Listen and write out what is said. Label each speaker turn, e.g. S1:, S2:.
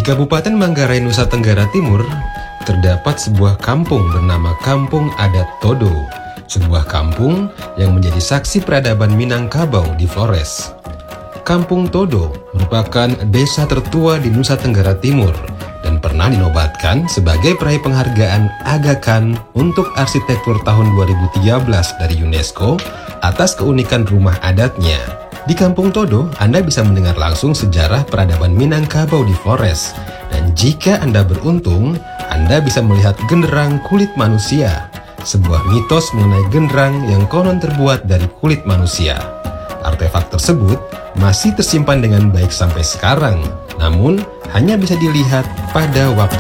S1: Kabupaten Manggarai, Nusa Tenggara Timur, terdapat sebuah kampung bernama Kampung Adat Todo, sebuah kampung yang menjadi saksi peradaban Minangkabau di Flores. Kampung Todo merupakan desa tertua di Nusa Tenggara Timur dan pernah dinobatkan sebagai peraih penghargaan Aga Khan untuk arsitektur tahun 2013 dari UNESCO atas keunikan rumah adatnya. Di Kampung Todo, Anda bisa mendengar langsung sejarah peradaban Minangkabau di Flores. Dan jika Anda beruntung, Anda bisa melihat genderang kulit manusia, sebuah mitos mengenai genderang yang konon terbuat dari kulit manusia. Artefak tersebut masih tersimpan dengan baik sampai sekarang, namun hanya bisa dilihat pada waktu